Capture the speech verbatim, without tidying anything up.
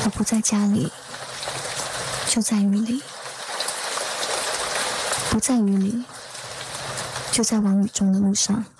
我不在家里，就在雨里；不在雨里，就在往雨中的路上。